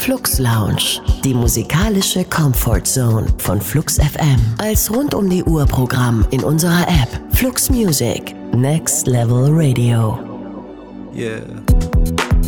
Flux Lounge, die musikalische Comfort Zone von Flux FM. Als rund um die Uhr Programm in unserer App Flux Music, Next Level Radio. Yeah.